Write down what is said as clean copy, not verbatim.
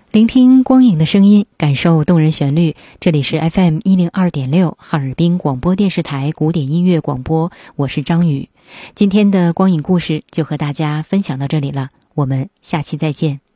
聆听光影的声音，感受动人旋律。这里是 FM102.6 哈尔滨广播电视台古典音乐广播，我是张宇。今天的光影故事就和大家分享到这里了，我们下期再见。